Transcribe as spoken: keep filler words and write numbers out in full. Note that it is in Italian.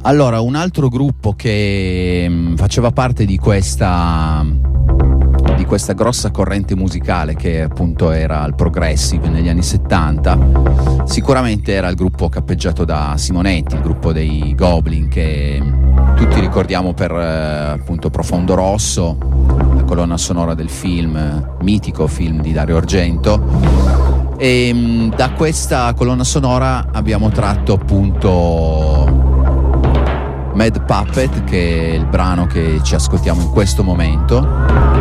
Allora, un altro gruppo che mh, faceva parte di questa di questa grossa corrente musicale che appunto era il progressive negli anni settanta, sicuramente era il gruppo cappeggiato da Simonetti, il gruppo dei Goblin, che tutti ricordiamo per eh, appunto Profondo Rosso, la colonna sonora del film, mitico film di Dario Argento. E mh, da questa colonna sonora abbiamo tratto appunto Mad Puppet, che è il brano che ci ascoltiamo in questo momento.